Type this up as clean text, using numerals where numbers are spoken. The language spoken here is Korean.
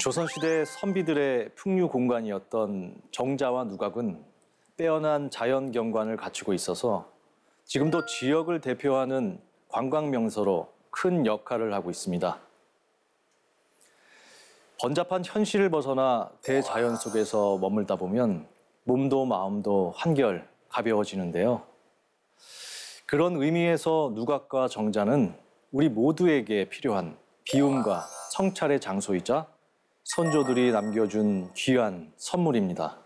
조선시대 선비들의 풍류 공간이었던 정자와 누각은 빼어난 자연 경관을 갖추고 있어서 지금도 지역을 대표하는 관광 명소로 큰 역할을 하고 있습니다. 번잡한 현실을 벗어나 대자연 속에서 머물다 보면 몸도 마음도 한결 가벼워지는데요. 그런 의미에서 누각과 정자는 우리 모두에게 필요한 비움과 성찰의 장소이자 선조들이 남겨준 귀한 선물입니다.